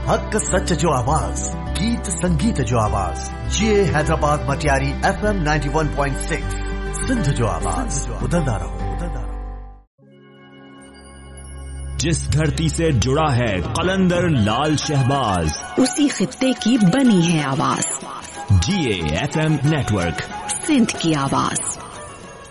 हक सच जो आवाज, गीत संगीत जो आवाज, ये हैदराबाद मटियारी FM 91.6 सिंध जो आवाज, बदलता रहो। जिस धरती से जुड़ा है कलंदर लाल शहबाज, उसी खित्ते की बनी है आवाज। GA FM नेटवर्क, सिंध की आवाज।